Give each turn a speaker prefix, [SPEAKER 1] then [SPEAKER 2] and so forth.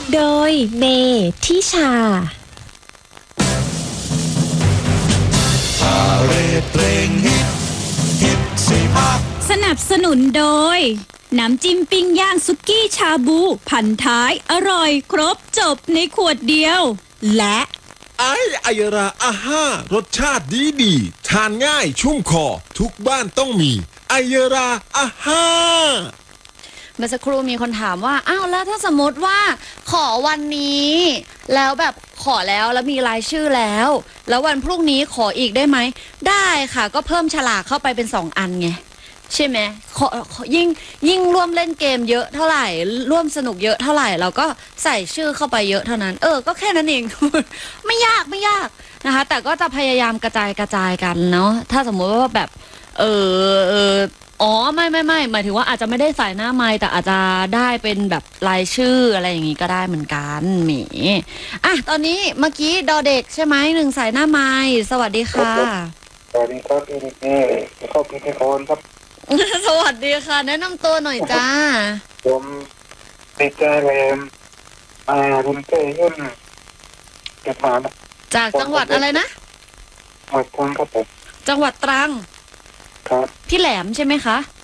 [SPEAKER 1] โดยเมทิชา
[SPEAKER 2] สนับสนุนโดยน้ำจิ้มปิ้งย่างสุกี้ชาบูพันท้ายอร่อยครบจบในขวดเดียวและ
[SPEAKER 3] ไอยราอาห้ารสชาติดีทานง่ายชุ่มคอทุกบ้านต้องมีไอยราอาห้า
[SPEAKER 4] เมื่อสักครู่มีคนถามว่าอ้าวแล้วถ้าสมมติว่าขอวันนี้แล้วแบบขอแล้วมีรายชื่อแล้ววันพรุ่งนี้ขออีกได้ไหมได้ค่ะก็เพิ่มฉลากเข้าไปเป็น2 อันไงใช่ไหมยิ่งร่วมเล่นเกมเยอะเท่าไหร่ร่วมสนุกเยอะเท่าไหร่เราก็ใส่ชื่อเข้าไปเยอะเท่านั้นก็แค่นั้นเอง ไม่ยากนะคะแต่ก็จะพยายามกระจายกันเนาะถ้าสมมติว่าแบบไม่หมายถึงว่าอาจจะไม่ได้ใส่หน้าไมค์แต่อาจจะได้เป็นแบบรายชื่ออะไรอย่างงี้ก็ได้เหมือนกันหมีตอนนี้เมื่อกี้ดอเด็กใช่ไหม1ใส่หน้าไมค์สวัสดีค่ะ
[SPEAKER 5] สวัสดีครับพี่เข้าพิธีกรครับ
[SPEAKER 4] สวัสดีค่ะแนะนำตัวหน่อยจ้า
[SPEAKER 5] ผมดิจาแรมคุณเต้ยุ่นจะมา
[SPEAKER 4] จากจังหวัดอะไรนะ
[SPEAKER 5] จังหวัดตรังครับผม
[SPEAKER 4] จังหวัดตรัง
[SPEAKER 5] ครับ
[SPEAKER 4] พี่แหลมใช่ไหมคะ